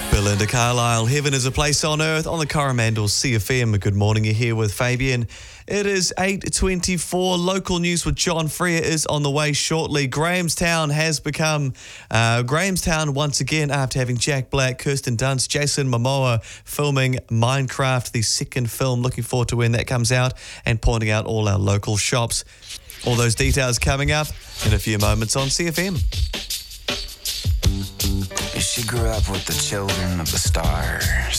Belinda Carlisle, Heaven is a Place on Earth on the Coromandel CFM. Good morning, you're here with Fabian. It is 8:24. Local news with John Freer is on the way shortly. Grahamstown has become Grahamstown once again after having Jack Black, Kirsten Dunst, Jason Momoa filming Minecraft, the second film. Looking forward to when that comes out and pointing out all our local shops. All those details coming up in a few moments on CFM. She grew up with the children of the stars.